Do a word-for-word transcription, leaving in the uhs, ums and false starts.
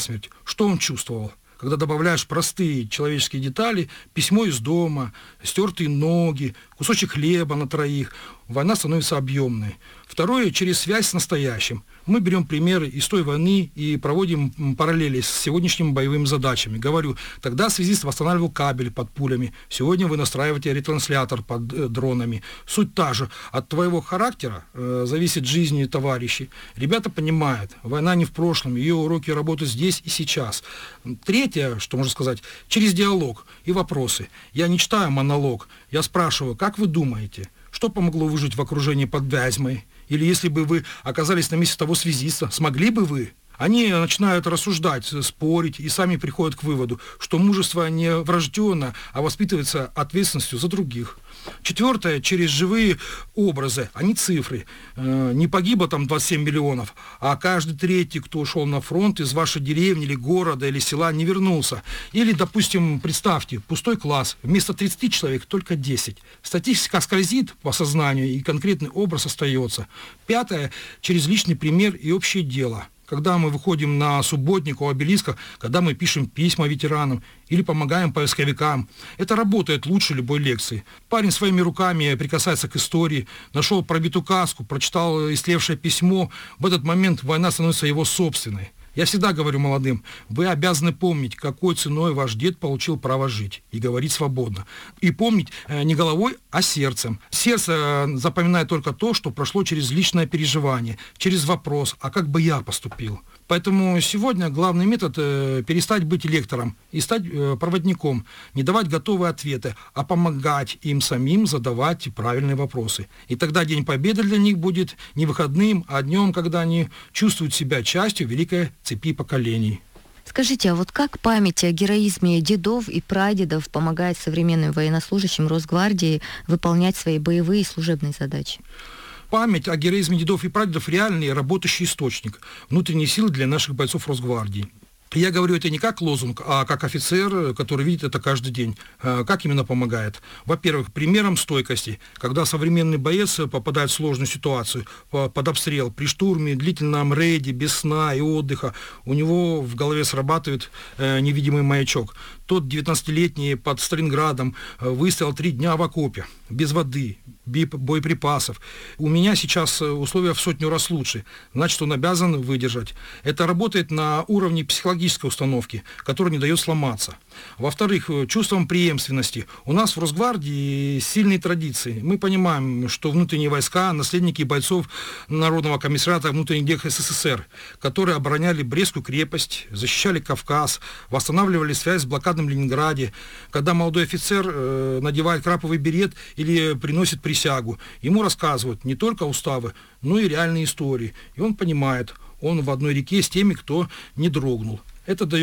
насмерть. Что он чувствовал? Когда добавляешь простые человеческие детали, письмо из дома, стертые ноги, кусочек хлеба на троих, война становится объемной. Второе, через связь с настоящим. Мы берем примеры из той войны и проводим параллели с сегодняшними боевыми задачами. Говорю, тогда связист восстанавливал кабель под пулями, сегодня вы настраиваете ретранслятор под э, дронами. Суть та же. От твоего характера э, зависит жизнь товарищей. Ребята понимают, война не в прошлом, ее уроки работают здесь и сейчас. Третье, что можно сказать, через диалог и вопросы. Я не читаю монолог, я спрашиваю, как вы думаете, что помогло выжить в окружении под Вязьмой? Или если бы вы оказались на месте того связиста, смогли бы вы? Они начинают рассуждать, спорить и сами приходят к выводу, что мужество не врожденно, а воспитывается ответственностью за других. Четвертое, через живые образы, а не цифры. Э, не погибло там двадцать семь миллионов, а каждый третий, кто ушел на фронт из вашей деревни или города или села, не вернулся. Или, допустим, представьте, пустой класс, вместо тридцати человек только десять. Статистика скользит по сознанию, и конкретный образ остается. Пятое, через личный пример и общее дело. Когда мы выходим на субботник у обелиска, когда мы пишем письма ветеранам или помогаем поисковикам. Это работает лучше любой лекции. Парень своими руками прикасается к истории, нашел пробитую каску, прочитал истлевшее письмо. В этот момент война становится его собственной. Я всегда говорю молодым, вы обязаны помнить, какой ценой ваш дед получил право жить и говорить свободно. И помнить э, не головой, а сердцем. Сердце э, запоминает только то, что прошло через личное переживание, через вопрос, а как бы я поступил. Поэтому сегодня главный метод э, перестать быть лектором и стать э, проводником, не давать готовые ответы, а помогать им самим задавать правильные вопросы. И тогда День Победы для них будет не выходным, а днем, когда они чувствуют себя частью великой цепи поколений. Скажите, а вот как память о героизме дедов и прадедов помогает современным военнослужащим Росгвардии выполнять свои боевые и служебные задачи? Память о героизме дедов и прадедов – реальный работающий источник внутренней силы для наших бойцов Росгвардии. Я говорю это не как лозунг, а как офицер, который видит это каждый день. Как именно помогает? Во-первых, примером стойкости. Когда современный боец попадает в сложную ситуацию, под обстрел, при штурме, длительном рейде, без сна и отдыха, у него в голове срабатывает невидимый маячок. Тот девятнадцатилетний под Сталинградом выстоял три дня в окопе, без воды, боеприпасов. У меня сейчас условия в сотню раз лучше, значит, он обязан выдержать. Это работает на уровне психологической установки, которая не дает сломаться. Во-вторых, чувством преемственности. У нас в Росгвардии сильные традиции. Мы понимаем, что внутренние войска, наследники бойцов Народного комиссариата внутренних дел СССР, которые обороняли Брестскую крепость, защищали Кавказ, восстанавливали связь с блокадным Ленинграде. Когда молодой офицер э, надевает краповый берет или приносит присягу, ему рассказывают не только уставы, но и реальные истории. И он понимает, он в одной реке с теми, кто не дрогнул. Это дает